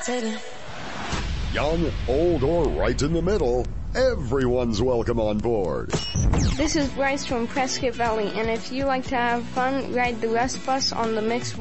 Young, old, or right in the middle, everyone's welcome on board. This is Bryce from Prescott Valley, and if you like to have fun, ride the Rust Bus on the Mix